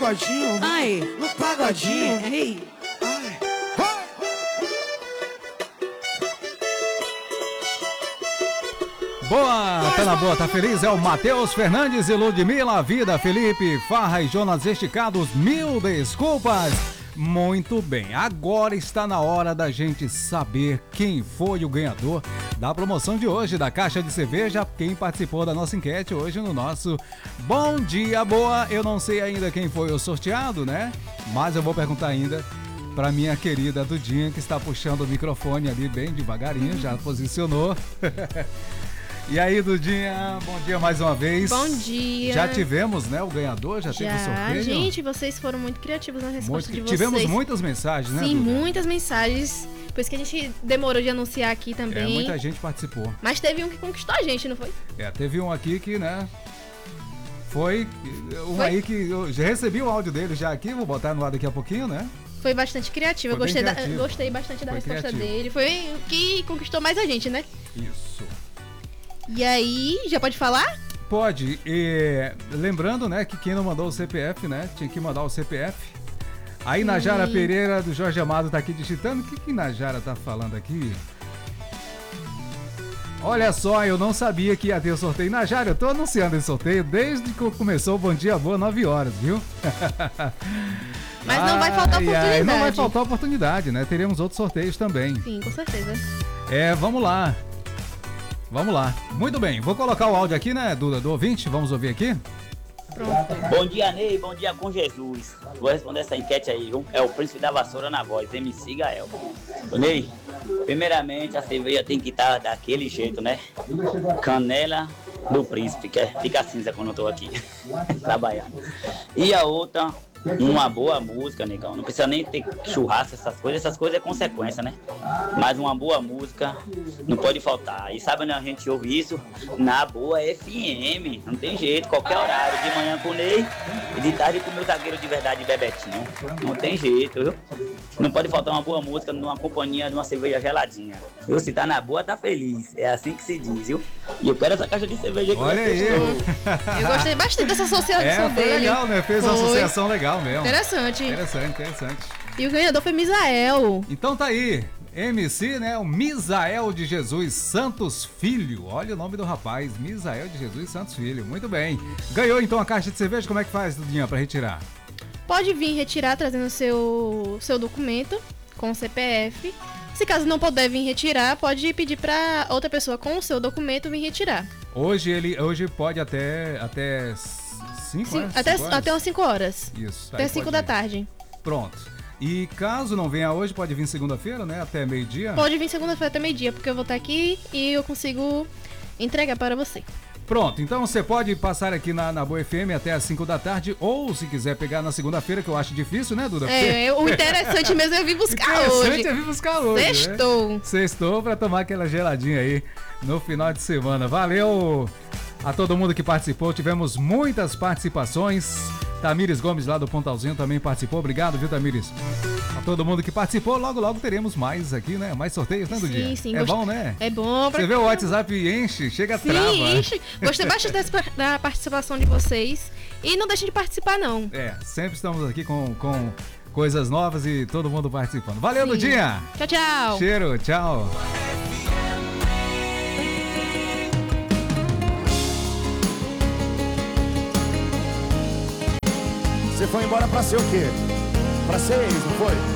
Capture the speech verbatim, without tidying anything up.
pagodinho. Ai. No pagodinho. Ei. Ai. Boa, tá na boa, tá feliz? É o Matheus Fernandes e Ludmila Vida, Felipe, Farra e Jonas Esticados, mil desculpas. Muito bem, agora está na hora da gente saber quem foi o ganhador da promoção de hoje da caixa de cerveja, quem participou da nossa enquete hoje no nosso Bom Dia Boa. Eu não sei ainda quem foi o sorteado, né? Mas eu vou perguntar ainda para minha querida Dudinha, que está puxando o microfone ali bem devagarinho, já posicionou. E aí, Dudinha, bom dia mais uma vez. Bom dia. Já tivemos, né, o ganhador, já, já teve o sorteio. Gente, vocês foram muito criativos na resposta muito, de vocês. Tivemos muitas mensagens, né, Sim, Duda? muitas mensagens. Por isso que a gente demorou de anunciar aqui também. É, muita gente participou. Mas teve um que conquistou a gente, não foi? É, teve um aqui que, né, foi um foi? aí que eu já recebi o áudio dele já aqui, vou botar no ar daqui a pouquinho, né? Foi bastante criativo, Foi eu gostei, criativo. Da, gostei bastante da Foi resposta criativo. dele. Foi o que conquistou mais a gente, né? Isso. E aí, já pode falar? Pode. E lembrando, né, que quem não mandou o C P F, né, tinha que mandar o C P F. Aí Najara Sim. Pereira do Jorge Amado tá aqui digitando. O que que Najara tá falando aqui? Olha só, eu não sabia que ia ter o sorteio. Najara, eu tô anunciando esse sorteio desde que começou o Bom Dia Boa, nove horas, viu? Mas não vai faltar Ai, ai, oportunidade. não vai faltar oportunidade, né? Teremos outros sorteios também. Sim, com certeza. É, vamos lá. Vamos lá. Muito bem, vou colocar o áudio aqui, né, Duda, do ouvinte. Vamos ouvir aqui? Pronto. Bom dia, Ney. Bom dia com Jesus. Vou responder essa enquete aí, viu? É o Príncipe da Vassoura na voz, M C Gael. Ô, Ney, primeiramente a cerveja tem que estar daquele jeito, né? Canela do Príncipe, que é, fica cinza quando eu tô aqui trabalhando. E a outra, uma boa música, negão. Não precisa nem ter churrasco, essas coisas. Essas coisas é consequência, né? Mas uma boa música não pode faltar. E sabe onde a gente ouve isso? Na boa F M. Não tem jeito, qualquer horário. De manhã com o Ney e de tarde com o meu zagueiro de verdade, Bebetinho. Não tem jeito, viu? Não pode faltar uma boa música numa companhia de uma cerveja geladinha. Viu? Se tá na boa, tá feliz. É assim que se diz, viu? E eu quero essa caixa de cerveja que Olha aí. Eu gostei bastante dessa associação É, foi dele. legal, né? Fez uma Foi. associação legal mesmo. Interessante. Interessante, interessante. E o ganhador foi Misael. Então tá aí, M C, né? O Misael de Jesus Santos Filho. Olha o nome do rapaz, Misael de Jesus Santos Filho. Muito bem. Ganhou então a caixa de cerveja. Como é que faz, Dudinha, pra retirar? Pode vir retirar trazendo seu seu documento com o C P F. Se caso não puder vir retirar, pode pedir pra outra pessoa com o seu documento vir retirar. Hoje ele hoje pode até até cinco Sim, horas? até, Cinco horas? até umas cinco horas. Isso. Até aí cinco pode da ir. tarde. Pronto. E caso não venha hoje, pode vir segunda-feira, né? Até meio-dia? Pode vir segunda-feira até meio-dia, porque eu vou estar aqui e eu consigo entregar para você. Pronto, então você pode passar aqui na, na Boa F M até as cinco da tarde, ou se quiser pegar na segunda-feira, que eu acho difícil, né, Duda? É, eu- o interessante mesmo é eu vir buscar Interessante hoje. é vir buscar hoje, né? Sextou. Sextou pra tomar aquela geladinha aí no final de semana. Valeu a todo mundo que participou, tivemos muitas participações. Tamires Gomes lá do Pontalzinho também participou, obrigado, viu, Tamires? A todo mundo que participou, logo logo teremos mais aqui, né? Mais sorteios, né, Dudinha? Sim, sim. É gost- bom, né? É bom pra Você vê o WhatsApp enche, chega Sim, trava. enche. Gostei bastante dessa- da participação de vocês. E não deixem de participar, não. É, sempre estamos aqui com, com coisas novas e todo mundo participando. Valeu, Sim. Dudinha! Tchau, tchau. Cheiro, tchau! Você foi embora pra ser o quê? Pra ser ex, não foi?